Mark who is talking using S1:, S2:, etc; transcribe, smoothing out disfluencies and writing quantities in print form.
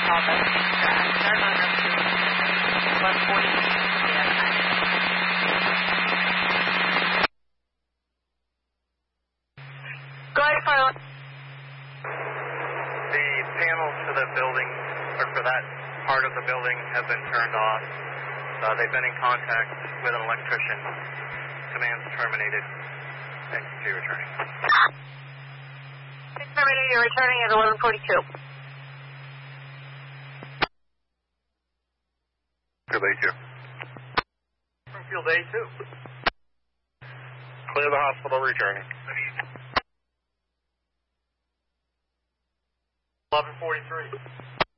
S1: office. Start on up to 140 CSI. Go ahead, pilot.
S2: The panels for the building, or for that part of the building, have been turned off. They've been in contact with an electrician. Command's terminated. Thanks for returning.
S1: Terminated, you're returning at 11:42.
S2: Field A2. From Field A2. Clear the hospital, returning. 11:43.